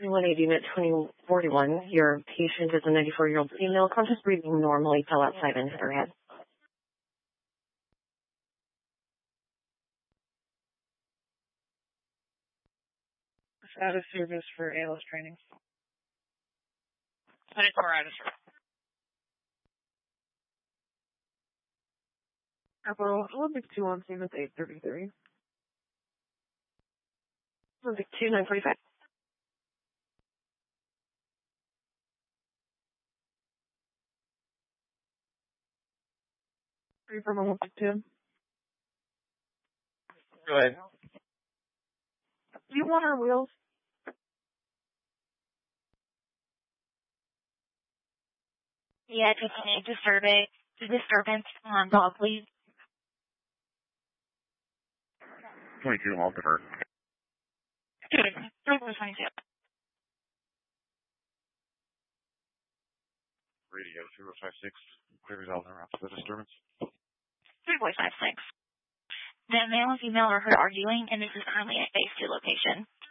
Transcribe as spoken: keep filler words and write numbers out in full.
one eighty at twenty forty-one. Your patient is a ninety-four-year-old female, conscious breathing normally, fell outside and hit her head. Out of service for A L S training. twenty-four out of service. Capital Olympic two on scene with eight thirty-three. Olympic two, nine forty-five. Three from Olympic two. Go ahead. Do you want our wheels? Yeah, just a disturbance, disturbance on dog, please. twenty-two, I'll defer. Good. three twenty-two. Radio zero five six, clear resolve after the disturbance. three five six. The male and female are heard arguing, and this is currently at phase two location.